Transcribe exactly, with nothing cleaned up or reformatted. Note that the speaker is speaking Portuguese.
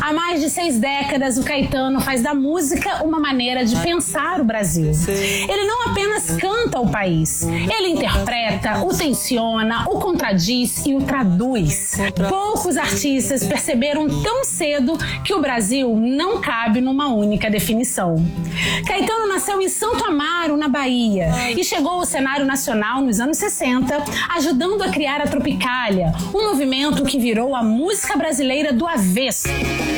Há mais de seis décadas, o Caetano faz da música uma maneira de pensar o Brasil. Ele não apenas canta o país, ele interpreta, o tensiona, o contradiz e o traduz. Poucos artistas perceberam tão cedo que o Brasil não cabe numa única definição. Caetano nasceu em Santo Amaro, na Bahia, e chegou ao cenário nacional nos anos sessenta, ajudando a criar a Tropicália, um movimento que virou a música brasileira do avesso.